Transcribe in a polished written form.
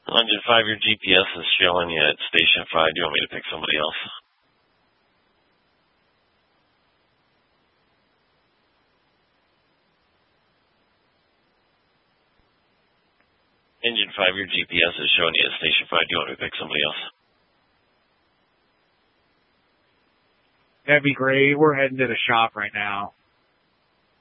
Engine 5, your GPS is showing you at Station 5. Do you want me to pick somebody else? Engine 5, your GPS is showing you at Station 5. Do you want me to pick somebody else? That'd be great. We're heading to the shop right now.